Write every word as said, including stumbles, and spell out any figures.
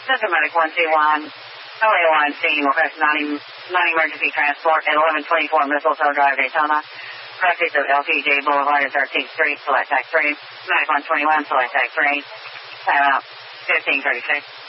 Central Medic one two one, O A one scene, request non- non-emergency transport at eleven twenty-four Mistletoe Drive, Daytona. Practice of L P J Boulevard and thirteenth Street, select Tech three. Medic one twenty-one, select Tech three. Time out, fifteen thirty-six.